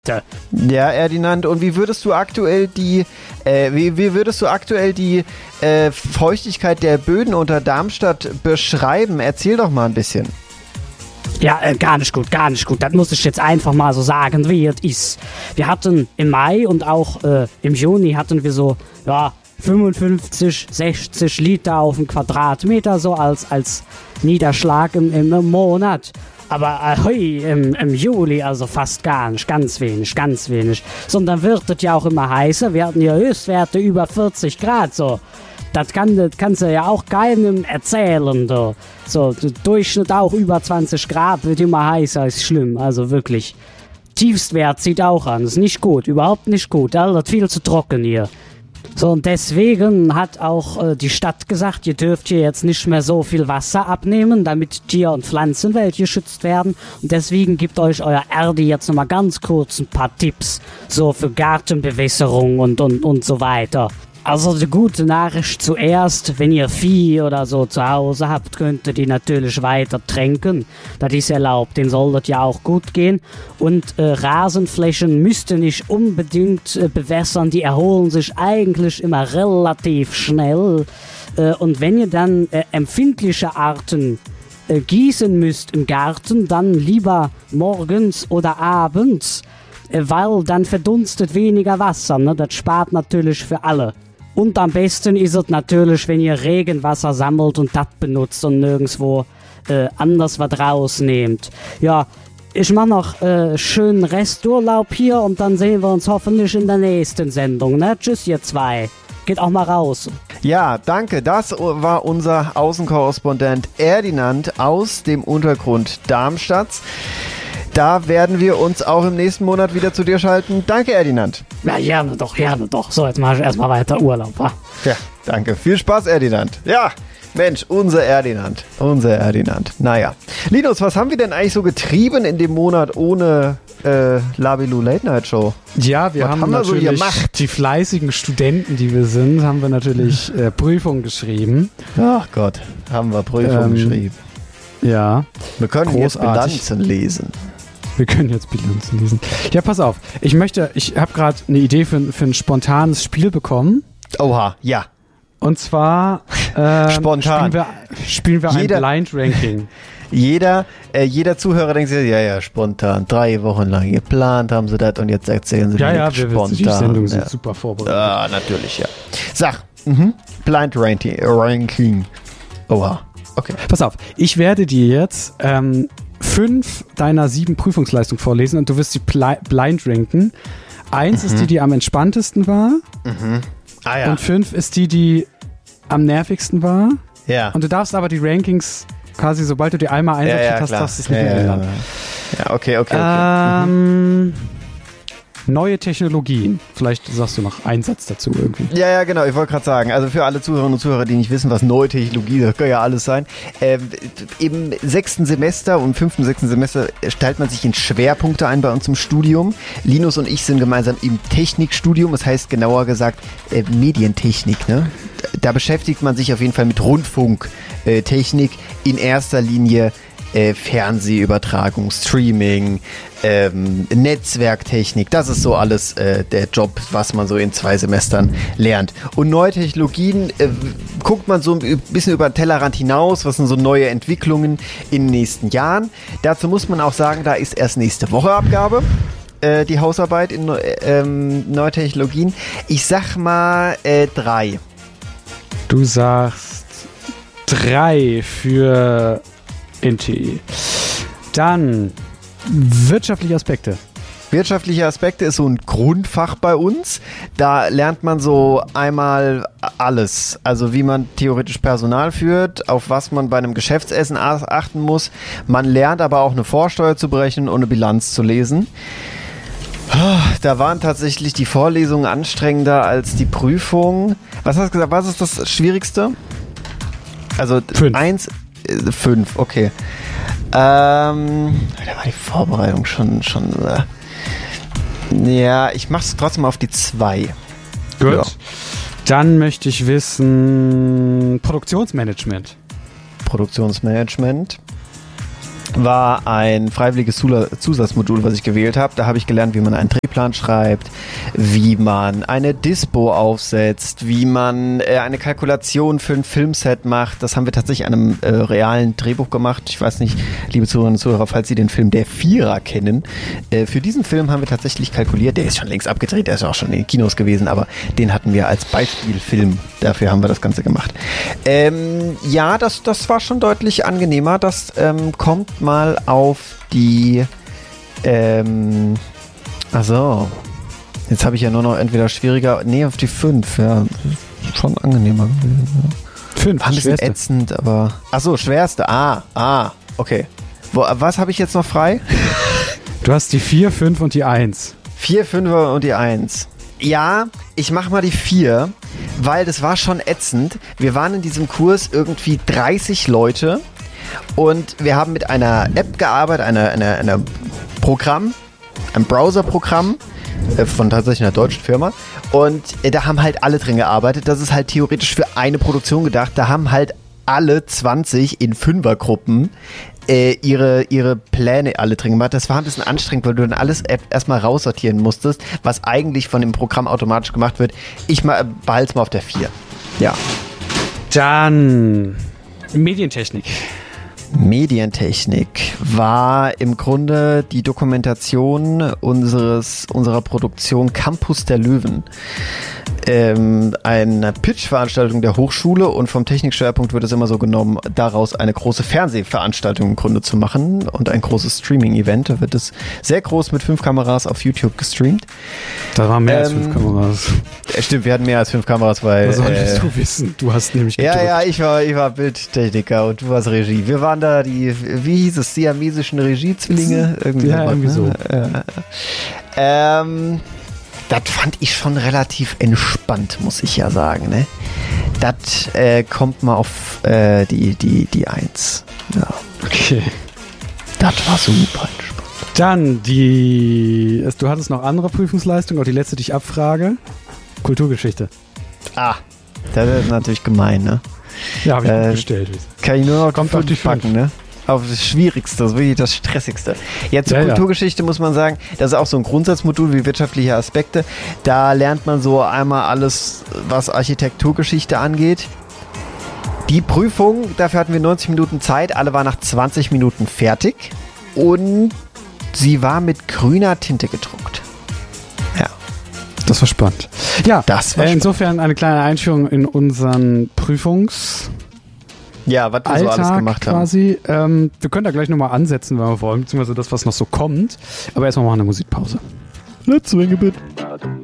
Ja, Erdinand, und wie würdest du aktuell die Feuchtigkeit der Böden unter Darmstadt beschreiben? Erzähl doch mal ein bisschen. Ja, gar nicht gut. Das muss ich jetzt einfach mal so sagen, wie es ist. Wir hatten im Mai und auch im Juni hatten wir so, 55, 60 Liter auf den Quadratmeter so als Niederschlag im Monat. Aber im Juli also fast gar nicht, ganz wenig. Sondern wird es ja auch immer heißer. Wir hatten ja Höchstwerte über 40 Grad so. Das kannst du ja auch keinem erzählen. Da. So, der Durchschnitt auch über 20 Grad, wird immer heißer, ist schlimm. Also wirklich. Tiefstwert zieht auch an. Ist nicht gut, überhaupt nicht gut. Das ist viel zu trocken hier. So, und deswegen hat auch die Stadt gesagt, ihr dürft hier jetzt nicht mehr so viel Wasser abnehmen, damit Tier- und Pflanzenwelt geschützt werden. Und deswegen gibt euch euer Erdi jetzt nochmal ganz kurz ein paar Tipps, so für Gartenbewässerung und so weiter. Also die gute Nachricht zuerst, wenn ihr Vieh oder so zu Hause habt, könnt ihr die natürlich weiter tränken. Das ist erlaubt, denen soll das ja auch gut gehen. Und Rasenflächen müsst ihr nicht unbedingt bewässern, die erholen sich eigentlich immer relativ schnell. Und wenn ihr dann empfindliche Arten gießen müsst im Garten, dann lieber morgens oder abends, weil dann verdunstet weniger Wasser. Ne? Das spart natürlich für alle. Und am besten ist es natürlich, wenn ihr Regenwasser sammelt und das benutzt und nirgendwo anders was rausnehmt. Ja, ich mache noch schönen Resturlaub hier und dann sehen wir uns hoffentlich in der nächsten Sendung. Ne? Tschüss, ihr zwei. Geht auch mal raus. Ja, danke. Das war unser Außenkorrespondent Erdinand aus dem Untergrund Darmstadts. Da werden wir uns auch im nächsten Monat wieder zu dir schalten. Danke, Erdinand. Ja, gerne doch. So, jetzt mache ich erstmal weiter Urlaub, wa? Ja, danke. Viel Spaß, Erdinand. Ja, Mensch, unser Erdinand. Naja. Linus, was haben wir denn eigentlich so getrieben in dem Monat ohne Labilu Late Night Show? Ja, wir haben natürlich so die fleißigen Studenten, die wir sind, haben wir natürlich Prüfungen geschrieben. Ach Gott, haben wir Prüfungen geschrieben. Ja. Wir können jetzt Bilanzen lesen. Wir können jetzt Bilanzen lesen. Ja, pass auf. Ich habe gerade eine Idee für ein spontanes Spiel bekommen. Oha, ja. Und zwar spontan. Spielen wir ein Blind Ranking. Jeder Zuhörer denkt sich, ja, spontan. 3 Wochen lang geplant haben sie das und jetzt erzählen sie spontan. Die Sendungen sind super vorbereitet. Ah, natürlich, ja. Sag, Blind Ranking. Oha. Okay. Pass auf, ich werde dir jetzt 5 deiner 7 Prüfungsleistungen vorlesen und du wirst die blind ranken. 1 ist die am entspanntesten war. Ah, ja. Und 5 ist die am nervigsten war. Ja. Und du darfst aber die Rankings quasi, sobald du die einmal einsortiert hast, darfst du es nicht mehr ändern. Ja, okay. Neue Technologien. Vielleicht sagst du noch einen Satz dazu irgendwie. Ja, genau. Ich wollte gerade sagen, also für alle Zuhörerinnen und Zuhörer, die nicht wissen, was neue Technologie, das kann ja alles sein. Im 6. Semester und 5. und 6. Semester stellt man sich in Schwerpunkte ein bei uns im Studium. Linus und ich sind gemeinsam im Technikstudium, das heißt genauer gesagt Medientechnik. Ne? Da beschäftigt man sich auf jeden Fall mit Rundfunktechnik, in erster Linie Fernsehübertragung, Streaming, Netzwerktechnik, das ist so alles der Job, was man so in 2 Semestern lernt. Und neue Technologien guckt man so ein bisschen über den Tellerrand hinaus, was sind so neue Entwicklungen in den nächsten Jahren. Dazu muss man auch sagen, da ist erst nächste Woche Abgabe, die Hausarbeit in neue Technologien. Ich sag mal 3. Du sagst 3 für NTE. Dann wirtschaftliche Aspekte. Wirtschaftliche Aspekte ist so ein Grundfach bei uns. Da lernt man so einmal alles. Also wie man theoretisch Personal führt, auf was man bei einem Geschäftsessen achten muss. Man lernt aber auch eine Vorsteuer zu berechnen und eine Bilanz zu lesen. Da waren tatsächlich die Vorlesungen anstrengender als die Prüfungen. Was hast du gesagt? Was ist das Schwierigste? Also 5, okay. Da war die Vorbereitung schon. Ja, ich mach's trotzdem auf die 2. Gut. Ja. Dann möchte ich wissen, Produktionsmanagement. war ein freiwilliges Zusatzmodul, was ich gewählt habe. Da habe ich gelernt, wie man einen Drehplan schreibt, wie man eine Dispo aufsetzt, wie man eine Kalkulation für ein Filmset macht. Das haben wir tatsächlich an einem realen Drehbuch gemacht. Ich weiß nicht, liebe Zuhörerinnen und Zuhörer, falls Sie den Film Der Vierer kennen. Für diesen Film haben wir tatsächlich kalkuliert. Der ist schon längst abgedreht, der ist auch schon in den Kinos gewesen, aber den hatten wir als Beispielfilm. Dafür haben wir das Ganze gemacht. Ja, das war schon deutlich angenehmer. Das kommt mal auf die also jetzt habe ich ja nur noch entweder schwieriger, auf die 5, ja, schon angenehmer gewesen. Ja. 5, war ein bisschen ätzend, aber schwerste, okay. Was habe ich jetzt noch frei? Du hast die 4, 5 und die 1. 4, 5 und die 1. Ja, ich mache mal die 4, weil das war schon ätzend. Wir waren in diesem Kurs irgendwie 30 Leute und wir haben mit einer App gearbeitet, einem Programm, ein Browser-Programm von tatsächlich einer deutschen Firma und da haben halt alle drin gearbeitet. Das ist halt theoretisch für eine Produktion gedacht. Da haben halt alle 20 in Fünfergruppen ihre Pläne alle drin gemacht. Das war ein bisschen anstrengend, weil du dann alles erstmal raussortieren musstest, was eigentlich von dem Programm automatisch gemacht wird. Ich behalte es mal auf der 4. Ja. Dann Medientechnik. Medientechnik war im Grunde die Dokumentation unserer Produktion Campus der Löwen. Eine Pitch-Veranstaltung der Hochschule und vom Technikschwerpunkt wird es immer so genommen, daraus eine große Fernsehveranstaltung im Grunde zu machen und ein großes Streaming-Event. Da wird es sehr groß mit 5 Kameras auf YouTube gestreamt. Da waren mehr als 5 Kameras. Stimmt, wir hatten mehr als 5 Kameras, weil... Was solltest du wissen? Du hast nämlich gedrückt. Ja, ich war Bildtechniker und du warst Regie. Wir waren da die, wie hieß es, siamesischen Regiezwillinge? Irgendwie so. Das fand ich schon relativ entspannt, muss ich ja sagen. Ne? Das kommt mal auf die 1. Ja. Okay. Das war super entspannt. Dann du hattest noch andere Prüfungsleistungen, auch die letzte, die ich abfrage. Kulturgeschichte. Das ist natürlich gemein, ne? Ja, habe ich gut gestellt. Kann ich nur noch kommt auf die packen, ne? Auf das Schwierigste, das ist wirklich das Stressigste. Jetzt zur Kulturgeschichte muss man sagen, das ist auch so ein Grundsatzmodul wie wirtschaftliche Aspekte. Da lernt man so einmal alles, was Architekturgeschichte angeht. Die Prüfung, dafür hatten wir 90 Minuten Zeit, alle waren nach 20 Minuten fertig und sie war mit grüner Tinte gedruckt. Ja. Das war spannend. Ja, das war insofern eine kleine Einführung in unseren Ja, was wir so alles gemacht quasi. Wir können da gleich nochmal ansetzen, wenn wir wollen, beziehungsweise das, was noch so kommt. Aber erstmal machen wir eine Musikpause. Let's swing a bit.